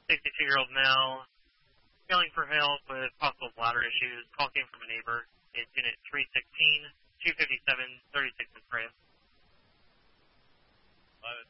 62-year-old male, yelling for help with possible bladder issues. Call came from a neighbor. It's unit 316, 257, 36 in frame. 11.